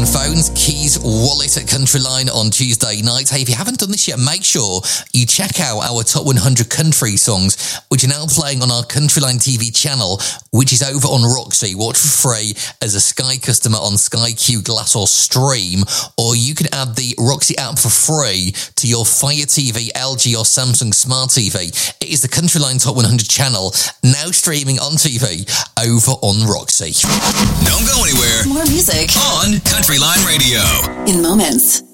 open phones, keys, wallet at Countryline on Tuesday night. Hey, if you haven't done this yet, make sure you check out our Top 100 Country songs, which are now playing on our Countryline TV channel, which is over on Roxy. Watch for free as a Sky customer on Sky Q, Glass or Stream, or you can add the Roxy app for free to your Fire TV, LG or Samsung Smart TV. It is the Countryline Top 100 channel, now streaming on TV over on Roxy. Don't go anywhere. More music on Countryline Radio. In moments.